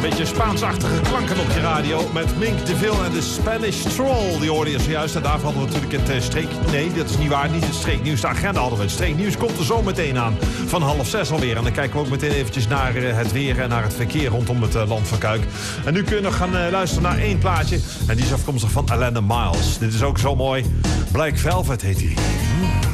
Beetje Spaansachtige klanken op je radio met Mink DeVille en de Spanish Troll. Die hoorde je zojuist. En daarvan hadden we natuurlijk het streek... Nee, dat is niet waar. Niet het streeknieuws. De agenda hadden we. Het streeknieuws komt er zo meteen aan. Van 5:30 alweer. En dan kijken we ook meteen eventjes naar het weer en naar het verkeer rondom het land van Kuik. En nu kunnen we gaan luisteren naar één plaatje. En die is afkomstig van Alana Miles. Dit is ook zo mooi. Black Velvet heet hij.